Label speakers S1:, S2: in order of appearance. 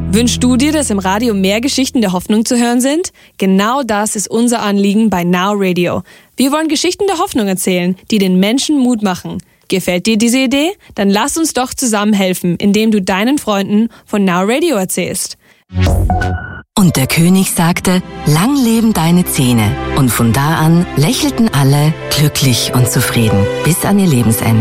S1: Wünschst du dir, dass im Radio mehr Geschichten der Hoffnung zu hören sind? Genau das ist unser Anliegen bei Now Radio. Wir wollen Geschichten der Hoffnung erzählen, die den Menschen Mut machen. Gefällt dir diese Idee? Dann lass uns doch zusammen helfen, indem du deinen Freunden von Now Radio erzählst.
S2: Und der König sagte, lang leben deine Zähne. Und von da an lächelten alle glücklich und zufrieden bis an ihr Lebensende.